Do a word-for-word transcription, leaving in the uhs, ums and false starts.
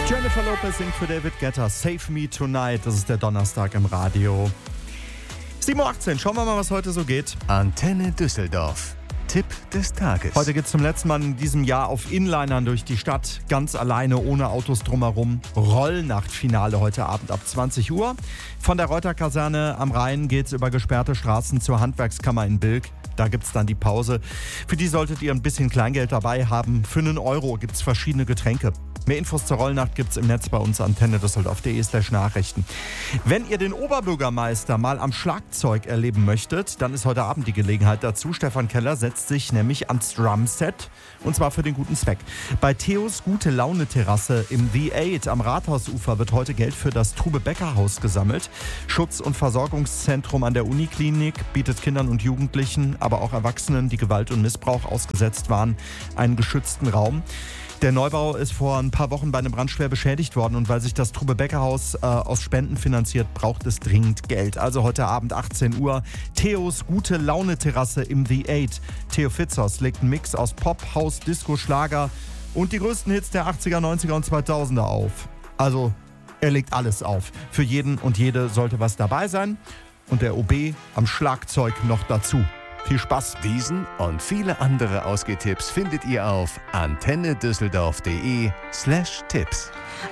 Jennifer Lopez singt für David Guetta Save Me Tonight. Das ist der Donnerstag im Radio. sieben Uhr achtzehn, schauen wir mal, was heute so geht. Antenne Düsseldorf. Tipp des Tages. Heute geht es zum letzten Mal in diesem Jahr auf Inlinern durch die Stadt. Ganz alleine, ohne Autos drumherum. Rollnachtfinale heute Abend ab zwanzig Uhr. Von der Reuter-Kaserne am Rhein geht es über gesperrte Straßen zur Handwerkskammer in Bilk. Da gibt es dann die Pause. Für die solltet ihr ein bisschen Kleingeld dabei haben. Für einen Euro gibt es verschiedene Getränke. Mehr Infos zur Rollnacht gibt es im Netz bei uns, antenne düsseldorf punkt de slash Nachrichten. Wenn ihr den Oberbürgermeister mal am Schlagzeug erleben möchtet, dann ist heute Abend die Gelegenheit dazu. Stefan Keller setzt sich nämlich ans Drumset, und zwar für den guten Zweck. Bei Theos Gute-Laune-Terrasse im The Eight am Rathausufer wird heute Geld für das Trube-Becker-Haus gesammelt. Schutz- und Versorgungszentrum an der Uniklinik bietet Kindern und Jugendlichen, aber auch Erwachsenen, die Gewalt und Missbrauch ausgesetzt waren, einen geschützten Raum. Der Neubau ist vor ein paar Wochen bei einem Brand schwer beschädigt worden, und weil sich das Trube-Becker-Haus äh, aus Spenden finanziert, braucht es dringend Geld. Also heute Abend achtzehn Uhr, Theos Gute-Laune-Terrasse im The Eight. Theo Fitzos legt einen Mix aus Pop, House, Disco, Schlager und die größten Hits der achtziger, neunziger und zweitausender auf. Also er legt alles auf. Für jeden und jede sollte was dabei sein, und der O B am Schlagzeug noch dazu. Viel Spaß. Diesen und viele andere Ausgehtipps findet ihr auf antenne düsseldorf punkt de slash Tipps.